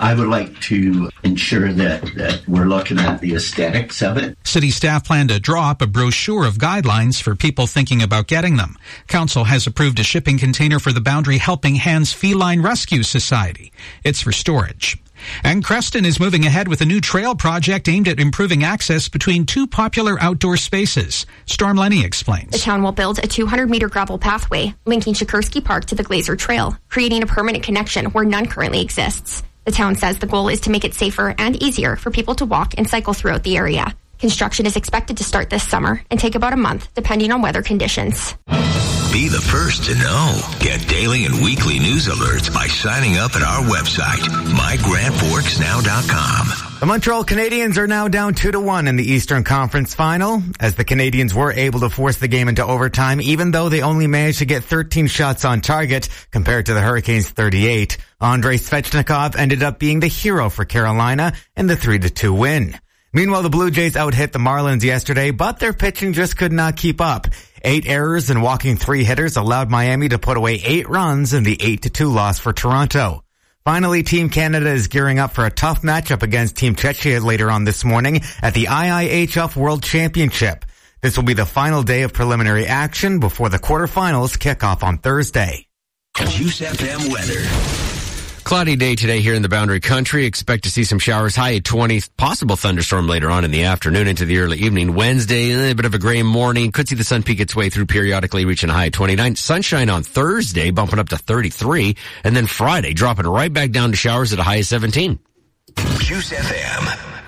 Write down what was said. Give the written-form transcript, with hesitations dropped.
I would like to ensure that we're looking at the aesthetics of it. City staff plan to draw up a brochure of guidelines for people thinking about getting them. Council has approved a shipping container for the Boundary Helping Hands Feline Rescue Society. It's for storage. And Creston is moving ahead with a new trail project aimed at improving access between two popular outdoor spaces. Storm Lenny explains. The town will build a 200-meter gravel pathway linking Sikorsky Park to the Glacier Trail, creating a permanent connection where none currently exists. The town says the goal is to make it safer and easier for people to walk and cycle throughout the area. Construction is expected to start this summer and take about a month, depending on weather conditions. Be the first to know. Get daily and weekly news alerts by signing up at our website, mygrandforksnow.com. The Montreal Canadiens are now down 2-1 in the Eastern Conference Final, as the Canadiens were able to force the game into overtime, even though they only managed to get 13 shots on target compared to the Hurricanes' 38. Andrei Svechnikov ended up being the hero for Carolina in the 3-2 win. Meanwhile, the Blue Jays out-hit the Marlins yesterday, but their pitching just could not keep up. 8 errors and walking 3 hitters allowed Miami to put away 8 runs in the 8-2 loss for Toronto. Finally, Team Canada is gearing up for a tough matchup against Team Czechia later on this morning at the IIHF World Championship. This will be the final day of preliminary action before the quarterfinals kick off on Thursday. Juice FM weather. Cloudy day today here in the Boundary Country. Expect to see some showers, high at 20, possible thunderstorm later on in the afternoon into the early evening. Wednesday, a bit of a gray morning. Could see the sun peek its way through periodically, reaching a high at 29. Sunshine on Thursday, bumping up to 33. And then Friday, dropping right back down to showers at a high of 17. Juice FM.